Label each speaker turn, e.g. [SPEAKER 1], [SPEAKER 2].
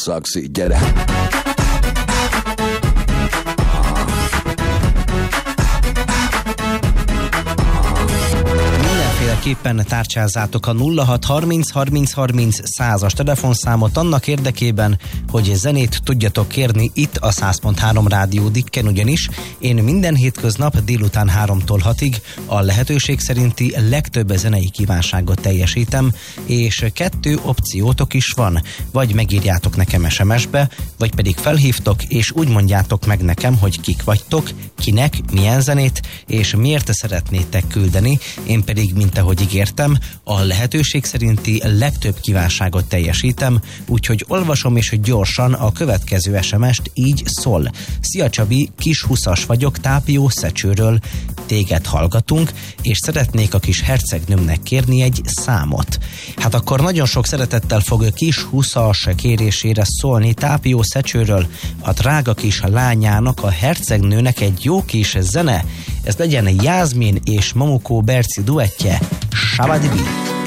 [SPEAKER 1] Szaxi, gyere!
[SPEAKER 2] Mindenféleképpen tárcsázzátok a 06 30 30 30 100-as telefonszámot annak érdekében, hogy zenét tudjatok kérni itt a 100.3 Rádió Dikken, ugyanis én minden hétköznap délután 3-tól 6-ig a lehetőség szerinti legtöbb zenei kívánságot teljesítem, és 2 opciótok is van. Vagy megírjátok nekem SMS-be, vagy pedig felhívtok, és úgy mondjátok meg nekem, hogy kik vagytok, kinek, milyen zenét, és miért szeretnétek küldeni. Én pedig, mint ahogy ígértem, a lehetőség szerinti legtöbb kívánságot teljesítem, úgyhogy olvasom és gyorsan a következő SMS-t, így szól. Szia Csabi, kis 20-as vagyok, Tápió Szecsőről, téged hallgatunk, és szeretnék a kis hercegnőmnek kérni egy számot. Hát akkor nagyon sok szeretettel fog kis 20-as kérésére szólni Tápió Szecsőről a drága kis lányának, a hercegnőnek egy jó kis zene. Ez legyen Jászmin és Mamukó Berci duettje, Savadibi.